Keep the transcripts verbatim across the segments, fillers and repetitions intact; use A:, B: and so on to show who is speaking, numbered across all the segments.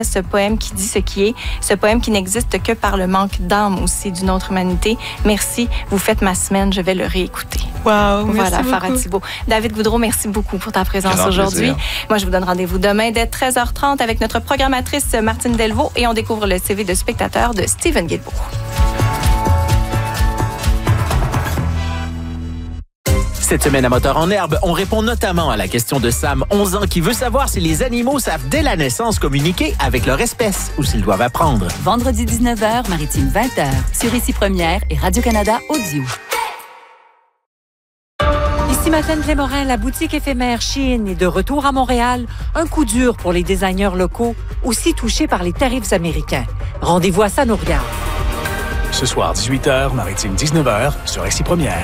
A: ce poème qui dit ce qui est, ce poème qui n'existe que par le manque d'âme aussi d'une autre humanité. Merci, vous faites ma semaine, je vais le réécouter.
B: Wow, merci
A: voilà,
B: beaucoup.
A: Farah Thibault. David Goudreau, merci beaucoup pour ta présence
C: Grand
A: aujourd'hui.
C: plaisir.
A: Moi, je vous donne rendez-vous demain dès treize heures trente avec notre programmatrice Martine Delvaux et on découvre le C V de spectateur de Stephen Guilbeault.
D: Cette semaine à Moteur en herbe, on répond notamment à la question de Sam, onze ans, qui veut savoir si les animaux savent dès la naissance communiquer avec leur espèce ou s'ils doivent apprendre.
E: Vendredi dix-neuf heures, Maritime vingt heures, sur Ici Première et Radio-Canada Audio.
F: Ici Madeleine Clémorin, la boutique éphémère Shein est de retour à Montréal. Un coup dur pour les designers locaux, aussi touchés par les tarifs américains. Rendez-vous à Ça nous regarde.
G: Ce soir, dix-huit heures, Maritime dix-neuf heures, sur Ici Première.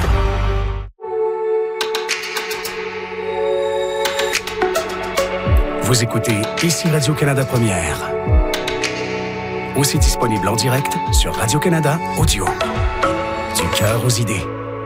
G: Vous écoutez Ici Radio-Canada Première. Aussi disponible en direct sur Radio-Canada Audio. Du cœur aux idées.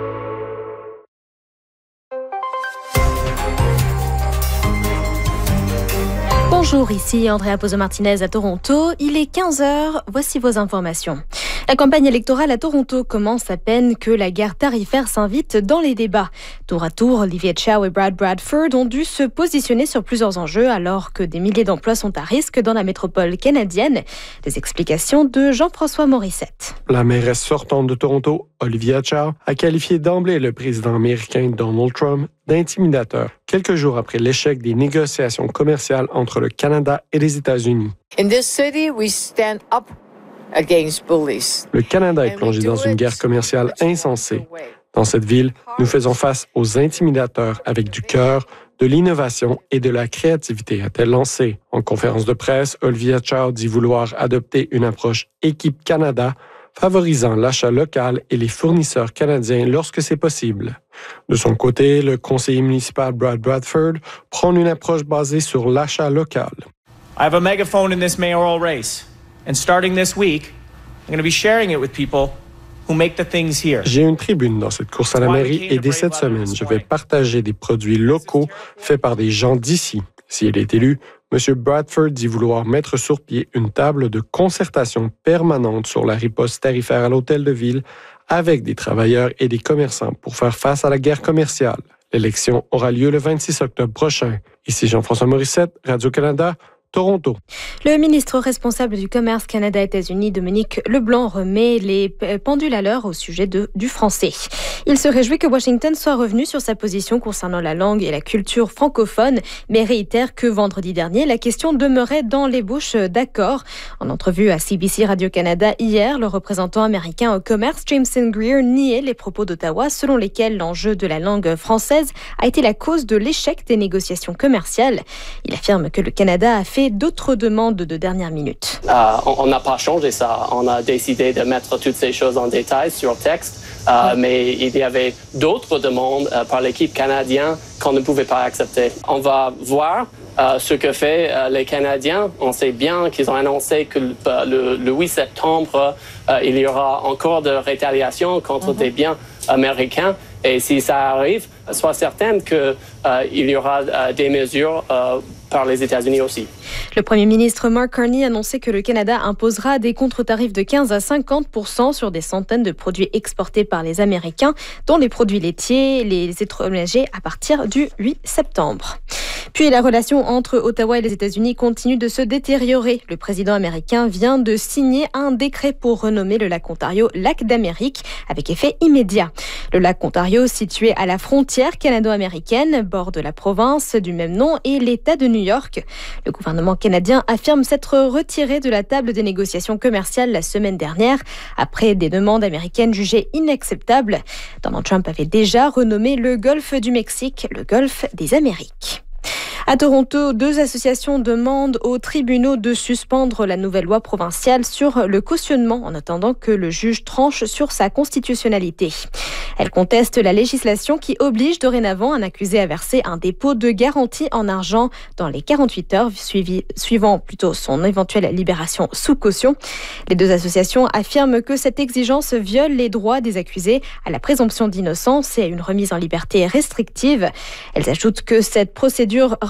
H: Bonjour, ici Andrea Pozo-Martinez à Toronto. Il est quinze heures, voici vos informations. La campagne électorale à Toronto commence à peine que la guerre tarifaire s'invite dans les débats. Tour à tour, Olivia Chow et Brad Bradford ont dû se positionner sur plusieurs enjeux alors que des milliers d'emplois sont à risque dans la métropole canadienne. Des explications de Jean-François Morissette.
I: La mairesse sortante de Toronto, Olivia Chow, a qualifié d'emblée le président américain Donald Trump d'intimidateur, quelques jours après l'échec des négociations commerciales entre le Canada et les États-Unis.
J: In this city, we stand up against bullies.
I: Le Canada est plongé dans une guerre commerciale insensée. Dans cette ville, nous faisons face aux intimidateurs avec du cœur, de l'innovation et de la créativité, a-t-elle lancé. En conférence de presse, Olivia Chow dit vouloir adopter une approche Équipe Canada, favorisant l'achat local et les fournisseurs canadiens lorsque c'est possible. De son côté, le conseiller municipal Brad Bradford prône une approche basée sur l'achat local.
K: I have a megaphone in this mayoral race, and starting this week, I'm going to be sharing it with people who make the things here.
I: J'ai une tribune dans cette course à la mairie et dès cette semaine, je vais partager des produits locaux faits par des gens d'ici. Si elle est élue, M. Bradford dit vouloir mettre sur pied une table de concertation permanente sur la riposte tarifaire à l'hôtel de ville avec des travailleurs et des commerçants pour faire face à la guerre commerciale. L'élection aura lieu le vingt-six octobre prochain. Ici Jean-François Morissette, Radio-Canada, Toronto.
H: Le ministre responsable du commerce Canada-États-Unis, Dominique Leblanc, remet les pendules à l'heure au sujet de, du français. Il se réjouit que Washington soit revenu sur sa position concernant la langue et la culture francophone, mais réitère que vendredi dernier, la question demeurait dans l'ébauche d'accords. En entrevue à C B C Radio-Canada hier, le représentant américain au commerce, Jameson Greer, niait les propos d'Ottawa selon lesquels l'enjeu de la langue française a été la cause de l'échec des négociations commerciales. Il affirme que le Canada a fait d'autres demandes de dernière minute.
L: Euh, on n'a pas changé ça. On a décidé de mettre toutes ces choses en détail sur le texte, euh, mais il y avait d'autres demandes euh, par l'équipe canadienne qu'on ne pouvait pas accepter. On va voir euh, ce que fait euh, les Canadiens. On sait bien qu'ils ont annoncé que le, le, le huit septembre, euh, il y aura encore de rétaliation contre mm-hmm. des biens américains. Et si ça arrive, sois certaine qu'il euh, y aura euh, des mesures euh, par les États-Unis aussi.
H: Le premier ministre Mark Carney a annoncé que le Canada imposera des contre-tarifs de quinze à cinquante pour cent sur des centaines de produits exportés par les Américains, dont les produits laitiers, les étrangers, à partir du huit septembre. Puis la relation entre Ottawa et les États-Unis continue de se détériorer. Le président américain vient de signer un décret pour renommer le lac Ontario lac d'Amérique avec effet immédiat. Le lac Ontario, situé à la frontière canado-américaine, bord de la province du même nom et l'État de New York. Le gouvernement canadien affirme s'être retiré de la table des négociations commerciales la semaine dernière après des demandes américaines jugées inacceptables. Donald Trump avait déjà renommé le golfe du Mexique le golfe des Amériques. À Toronto, deux associations demandent aux tribunaux de suspendre la nouvelle loi provinciale sur le cautionnement en attendant que le juge tranche sur sa constitutionnalité. Elles contestent la législation qui oblige dorénavant un accusé à verser un dépôt de garantie en argent dans les quarante-huit heures suivi, suivant plutôt son éventuelle libération sous caution. Les deux associations affirment que cette exigence viole les droits des accusés à la présomption d'innocence et à une remise en liberté restrictive. Elles ajoutent que cette procédure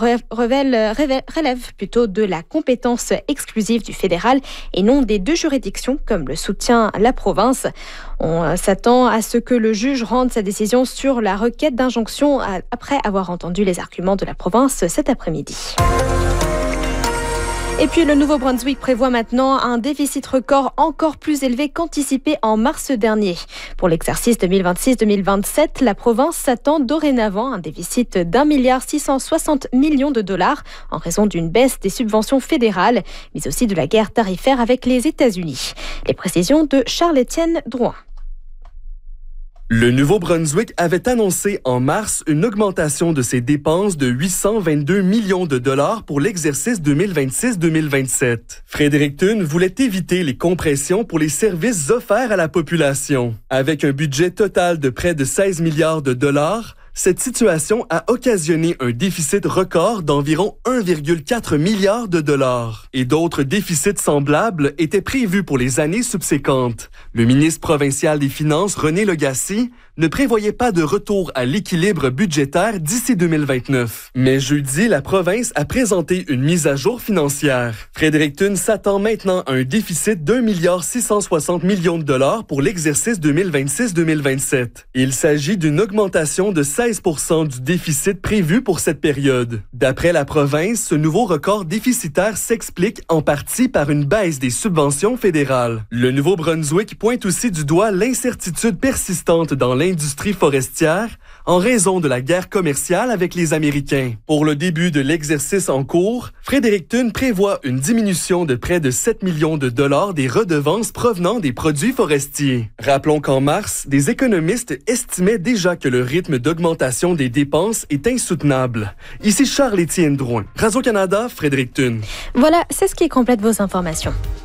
H: révèle, révèle, relève plutôt de la compétence exclusive du fédéral et non des deux juridictions, comme le soutient la province. On s'attend à ce que le juge rende sa décision sur la requête d'injonction après avoir entendu les arguments de la province cet après-midi. Et puis le Nouveau-Brunswick prévoit maintenant un déficit record encore plus élevé qu'anticipé en mars dernier. Pour l'exercice deux mille vingt-six deux mille vingt-sept, la province s'attend dorénavant à un déficit d'un milliard six cent soixante millions de dollars en raison d'une baisse des subventions fédérales, mais aussi de la guerre tarifaire avec les États-Unis. Les précisions de Charles-Étienne Drouin.
B: Le Nouveau-Brunswick avait annoncé en mars une augmentation de ses dépenses de huit cent vingt-deux millions de dollars pour l'exercice deux mille vingt-six deux mille vingt-sept. Fredericton voulait éviter les compressions pour les services offerts à la population. Avec un budget total de près de seize milliards de dollars, cette situation a occasionné un déficit record d'environ un virgule quatre milliard de dollars. Et d'autres déficits semblables étaient prévus pour les années subséquentes. Le ministre provincial des Finances, René Legacy, ne prévoyait pas de retour à l'équilibre budgétaire d'ici deux mille vingt-neuf. Mais jeudi, la province a présenté une mise à jour financière. Fredericton s'attend maintenant à un déficit d'un milliard six cent soixante millions de dollars pour l'exercice deux mille vingt-six deux mille vingt-sept. Il s'agit d'une augmentation de seize pour cent du déficit prévu pour cette période. D'après la province, ce nouveau record déficitaire s'explique en partie par une baisse des subventions fédérales. Le Nouveau-Brunswick pointe aussi du doigt l'incertitude persistante dans l'industrie forestière en raison de la guerre commerciale avec les Américains. Pour le début de l'exercice en cours, Fredericton prévoit une diminution de près de sept millions de dollars des redevances provenant des produits forestiers. Rappelons qu'en mars, des économistes estimaient déjà que le rythme d'augmentation des dépenses est insoutenable. Ici Charles-Étienne Drouin, Radio-Canada, Fredericton.
H: Voilà, c'est ce qui complète vos informations.